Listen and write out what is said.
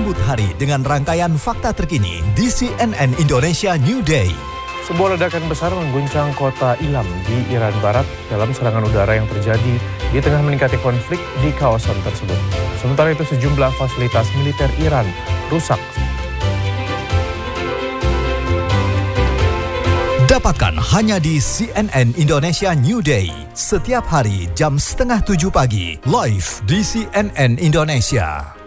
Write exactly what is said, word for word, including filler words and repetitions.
Sambut hari dengan rangkaian fakta terkini di C N N Indonesia New Day. Sebuah ledakan besar mengguncang kota Ilam di Iran Barat dalam serangan udara yang terjadi di tengah meningkatnya konflik di kawasan tersebut. Sementara itu sejumlah fasilitas militer Iran rusak. Dapatkan hanya di C N N Indonesia New Day. Setiap hari jam setengah tujuh pagi, live di C N N Indonesia.